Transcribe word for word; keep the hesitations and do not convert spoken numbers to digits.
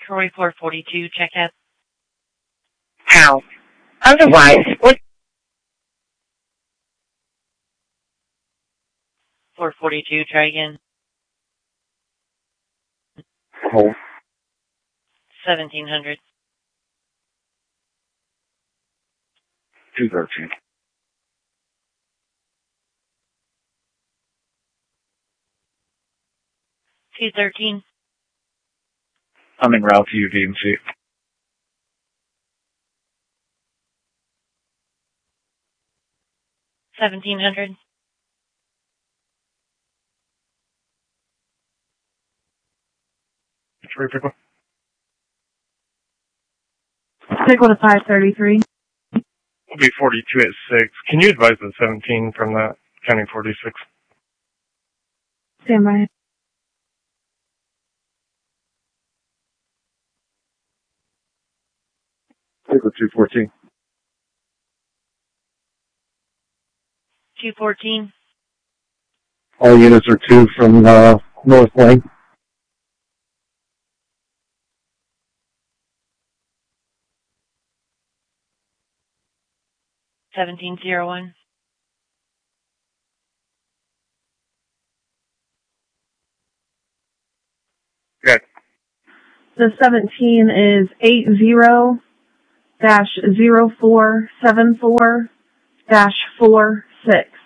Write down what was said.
Troy four forty-two, check out. How? Otherwise, what? four forty-two, try again. Hold. seventeen hundred. two thirteen. two thirteen. I'm en route to U D and C. seventeen hundred. Troy, pick one. Pick one to five thirty-three. Will be forty-two at six. Can you advise the seventeen from that, counting forty-six? Stand by. Pick with two fourteen. two fourteen. All units are two from uh, North Lane. seventeen oh one. Good. The seventeen is eight zero dash zero four seven four dash four six.